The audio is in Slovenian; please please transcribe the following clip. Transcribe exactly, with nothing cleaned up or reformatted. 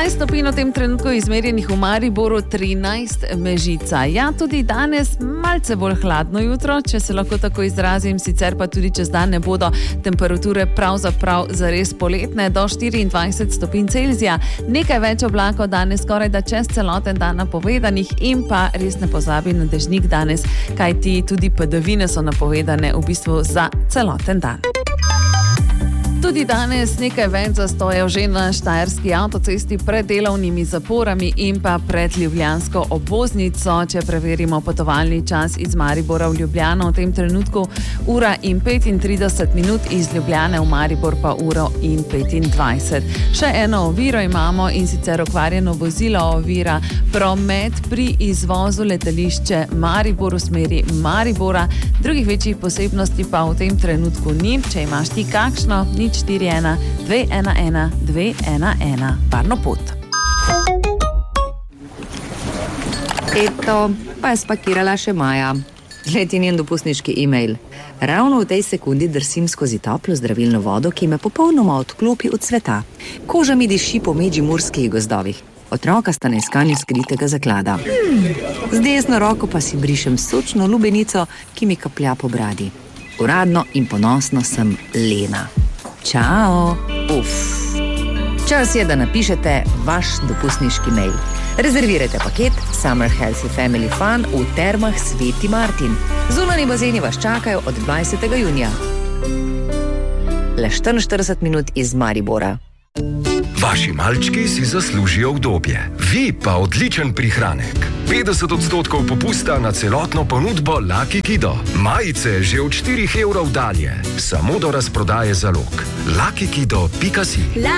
enajst stopinj v tem trenutku izmerjenih v Mariboru, trinajst Mežica. Ja, tudi danes malce bolj hladno jutro, če se lahko tako izrazim, sicer pa tudi čez dan ne bodo temperature pravzaprav zares poletne, do štiriindvajset stopinj Celzija. Nekaj več oblakov danes skoraj da čez celoten dan napovedanih in pa res ne pozabi na dežnik danes, kajti tudi padavine so napovedane v bistvu za celoten dan. Tudi danes nekaj več zastojev že na štajerski avtocesti pred delovnimi zaporami in pa pred ljubljansko obvoznico. Če preverimo potovalni čas iz Maribora v Ljubljano, v tem trenutku ura in petintrideset minut, iz Ljubljane v Maribor pa uro in petindvajset. Še eno oviro imamo, in sicer okvarjeno vozilo ovira promet pri izvozu letališče Maribor v smeri Maribora. Drugih večjih posebnosti pa v tem trenutku ni. Če imaš ti kakšno, nič štiri ena dve ena ena dve ena ena. Varno pot. Eto, pa je spakirala še Maja. Gled njen dopustniški e-mail. Ravno v tej sekundi drsim skozi toplo zdravilno vodo, ki me popolnoma odklopi od sveta. Koža mi diši po medžimurskih gozdovih. Otroka sta na iskanju skritega zaklada. Z desno roko pa si brišem sočno lubenico, ki mi kaplja po bradi. Uradno in ponosno sem Lena. Čao! Uf! Čas je, da napišete vaš dopustniški mail. Rezervirajte paket Summer Healthy Family Fun v Termah Sveti Martin. Zunanji bazeni vas čakajo od dvajsetega junija. Le štiriinštirideset minut iz Maribora. Vaši malčki si zaslužijo udobje, vi pa odličen prihranek. petdeset odstotkov popusta na celotno ponudbo Lucky Kido. Majice že od štirih evrov dalje, samo do razprodaje zalog. lucky kido pika si